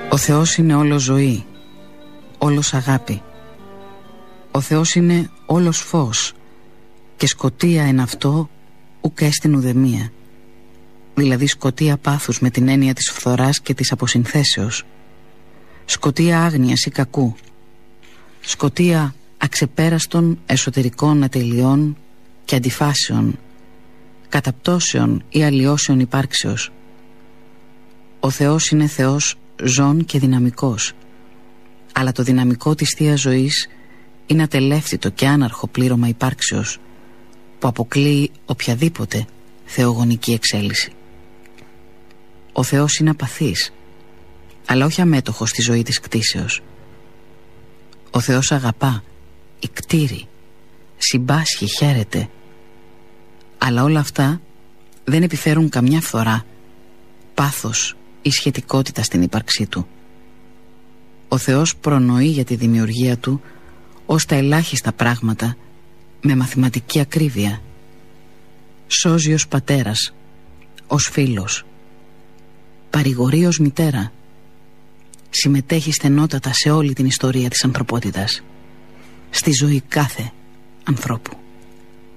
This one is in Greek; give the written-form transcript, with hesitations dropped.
Ο Θεός είναι όλο ζωή, όλος αγάπη. Ο Θεός είναι όλος φως και σκοτία εν αυτό ουκ έστιν ουδεμία. Δηλαδή σκοτία πάθους με την έννοια της φθοράς και της αποσυνθέσεως. Σκοτία άγνοιας ή κακού. Σκοτία αξεπέραστων εσωτερικών ατελειών και αντιφάσεων, καταπτώσεων ή αλλοιώσεων υπάρξεως. Ο Θεός είναι Θεός ζών και δυναμικός, αλλά το δυναμικό της Θείας Ζωής είναι ατελεύτητο και άναρχο πλήρωμα υπάρξεως που αποκλείει οποιαδήποτε θεογονική εξέλιξη. Ο Θεός είναι απαθής, αλλά όχι αμέτωχος στη ζωή της κτήσεως. Ο Θεός αγαπά, ικτήρει, συμπάσχει, χαίρεται, αλλά όλα αυτά δεν επιφέρουν καμιά φθορά, πάθος ή σχετικότητα στην ύπαρξή του. Ο Θεός προνοεί για τη δημιουργία του ως τα ελάχιστα πράγματα με μαθηματική ακρίβεια. Σώζει ως πατέρας, ως φίλος, παρηγορεί ως μητέρα. Συμμετέχει στενότατα σε όλη την ιστορία της ανθρωπότητας, στη ζωή κάθε ανθρώπου.